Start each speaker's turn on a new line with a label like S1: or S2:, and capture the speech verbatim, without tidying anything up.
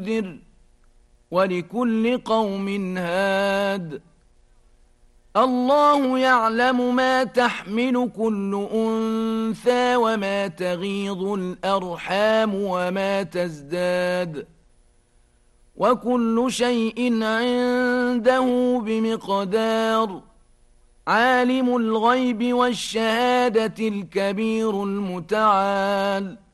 S1: منذر ولكل قوم هاد الله يعلم ما تحمل كل أنثى وما تغيض الأرحام وما تزداد وكل شيء عنده بمقدار عالم الغيب والشهادة الكبير المتعال